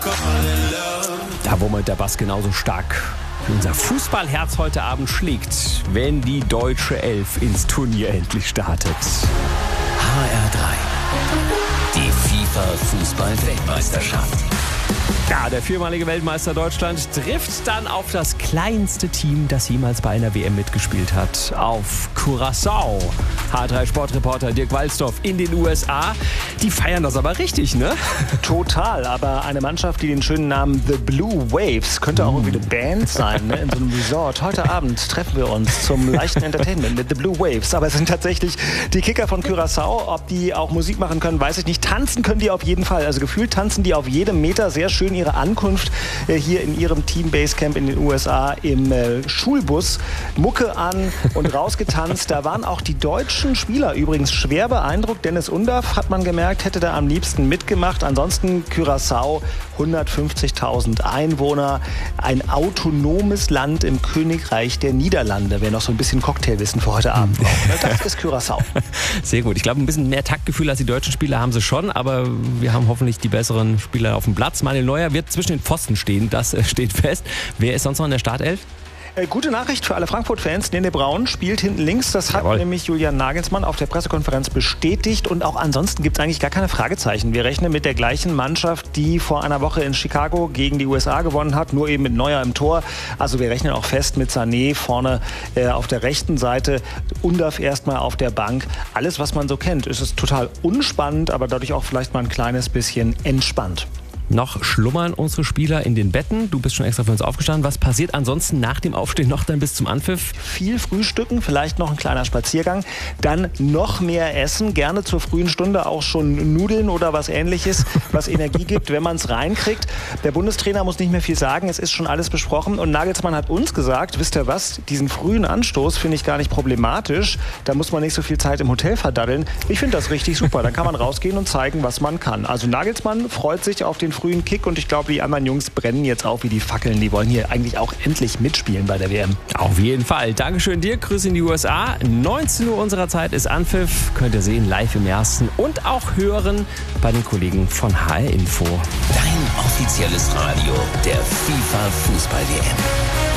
Da wummert der Bass genauso stark wie unser Fußballherz heute Abend schlägt, wenn die deutsche Elf ins Turnier endlich startet. HR3. Die FIFA-Fußball-Weltmeisterschaft. Ja, der viermalige Weltmeister Deutschland trifft dann auf das kleinste Team, das jemals bei einer WM mitgespielt hat, auf Curaçao. H3-Sportreporter Dirk Walzdorf in den USA. Die feiern das aber richtig, ne? Total, aber eine Mannschaft, die den schönen Namen The Blue Waves, könnte auch irgendwie eine Band sein, ne? In so einem Resort. Heute Abend treffen wir uns zum leichten Entertainment mit The Blue Waves. Aber es sind tatsächlich die Kicker von Curaçao. Ob die auch Musik machen können, weiß ich nicht. Tanzen können die auf jeden Fall. Also gefühlt tanzen die auf jedem Meter sehr schön ihre Ankunft hier in ihrem Team Basecamp in den USA im Schulbus. Mucke an und rausgetanzt. Da waren auch die deutschen Spieler übrigens schwer beeindruckt. Dennis Undaff, hat man gemerkt, hätte da am liebsten mitgemacht. Ansonsten Curaçao, 150.000 Einwohner, ein autonomes Land im Königreich der Niederlande. Wer noch so ein bisschen Cocktailwissen für heute Abend braucht. Das ist Curaçao. Sehr gut. Ich glaube, ein bisschen mehr Taktgefühl als die deutschen Spieler haben sie schon, aber wir haben hoffentlich die besseren Spieler auf dem Platz. Manuel Neuer wird zwischen den Pfosten stehen, das steht fest. Wer ist sonst noch in der Startelf? Gute Nachricht für alle Frankfurt-Fans. Nene Braun spielt hinten links. Das hat nämlich Julian Nagelsmann auf der Pressekonferenz bestätigt. Und auch ansonsten gibt es eigentlich gar keine Fragezeichen. Wir rechnen mit der gleichen Mannschaft, die vor einer Woche in Chicago gegen die USA gewonnen hat, nur eben mit Neuer im Tor. Also wir rechnen auch fest mit Sané vorne auf der rechten Seite. Undaff erstmal auf der Bank. Alles, was man so kennt. Es ist total unspannend, aber dadurch auch vielleicht mal ein kleines bisschen entspannt. Noch schlummern unsere Spieler in den Betten. Du bist schon extra für uns aufgestanden. Was passiert ansonsten nach dem Aufstehen noch dann bis zum Anpfiff? Viel frühstücken, vielleicht noch ein kleiner Spaziergang. Dann noch mehr essen. Gerne zur frühen Stunde auch schon Nudeln oder was Ähnliches, was Energie gibt, wenn man es reinkriegt. Der Bundestrainer muss nicht mehr viel sagen. Es ist schon alles besprochen. Und Nagelsmann hat uns gesagt, wisst ihr was, diesen frühen Anstoß finde ich gar nicht problematisch. Da muss man nicht so viel Zeit im Hotel verdaddeln. Ich finde das richtig super. Dann kann man rausgehen und zeigen, was man kann. Also Nagelsmann freut sich auf den frühen Kick und ich glaube, die anderen Jungs brennen jetzt auf wie die Fackeln. Die wollen hier eigentlich auch endlich mitspielen bei der WM. Auf jeden Fall. Dankeschön dir. Grüße in die USA. 19 Uhr unserer Zeit ist Anpfiff. Könnt ihr sehen live im Ersten und auch hören bei den Kollegen von HR Info. Dein offizielles Radio der FIFA Fußball-WM.